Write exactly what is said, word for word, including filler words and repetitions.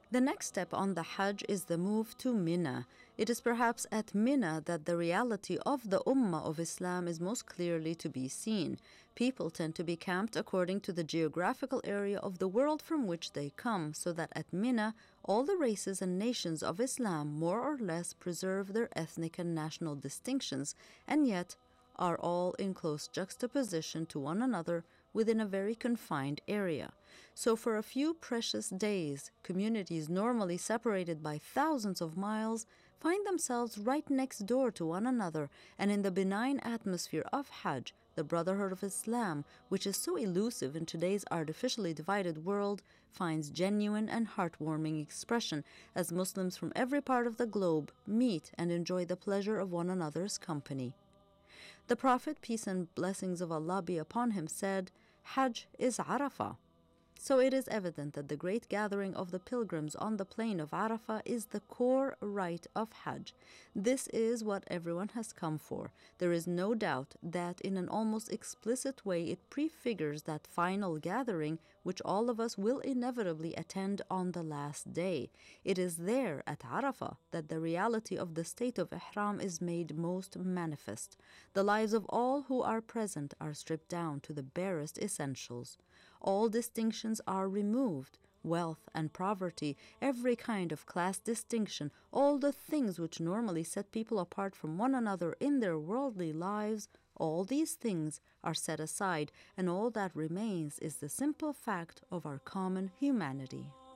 The next step on the Hajj is the move to Mina. It is perhaps at Mina that the reality of the Ummah of Islam is most clearly to be seen. People tend to be camped according to the geographical area of the world from which they come, so that at Mina, all the races and nations of Islam more or less preserve their ethnic and national distinctions, and yet are all in close juxtaposition to one another within a very confined area. So for a few precious days, communities normally separated by thousands of miles find themselves right next door to one another, and in the benign atmosphere of Hajj, the Brotherhood of Islam, which is so elusive in today's artificially divided world, finds genuine and heartwarming expression as Muslims from every part of the globe meet and enjoy the pleasure of one another's company. The Prophet, peace and blessings of Allah be upon him, said, "Hajj is Arafah." So it is evident that the great gathering of the pilgrims on the plain of Arafah is the core rite of Hajj. This is what everyone has come for. There is no doubt that in an almost explicit way it prefigures that final gathering which all of us will inevitably attend on the last day. It is there at Arafah that the reality of the state of Ihram is made most manifest. The lives of all who are present are stripped down to the barest essentials. All distinctions are removed, wealth and poverty, every kind of class distinction, all the things which normally set people apart from one another in their worldly lives, all these things are set aside, and all that remains is the simple fact of our common humanity.